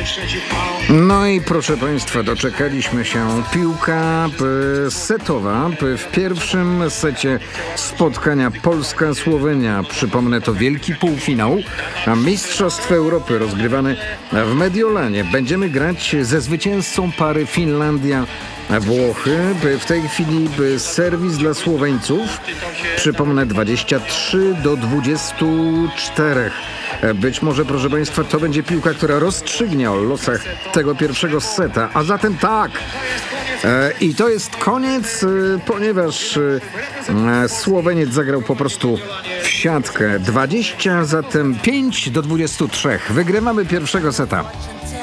No i proszę Państwa, doczekaliśmy się. Piłka setowa w pierwszym secie spotkania Polska-Słowenia. Przypomnę, to wielki półfinał Mistrzostw Europy rozgrywany w Mediolanie. Będziemy grać ze zwycięzcą pary Finlandia-Włochy. W tej chwili serwis dla Słoweńców. Przypomnę, 23-24. Być może, proszę Państwa, to będzie piłka, która rozstrzygnie o losach tego pierwszego seta. A zatem tak. I to jest koniec, ponieważ Słoweniec zagrał po prostu w siatkę. 20, zatem 5-23. Wygrywamy pierwszego seta.